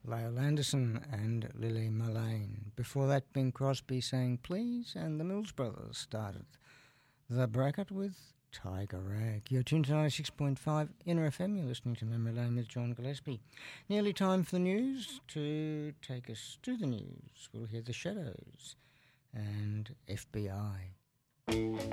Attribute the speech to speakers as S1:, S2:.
S1: Lyle Anderson and Lily Mullane. Before that, Bing Crosby sang Please, and the Mills Brothers started the bracket with Tiger Rag. You're tuned to 96.5 Inner FM. You're listening to Memory Lane with John Gillespie. Nearly time for the news. To take us to the news, we'll hear The Shadows and FBI.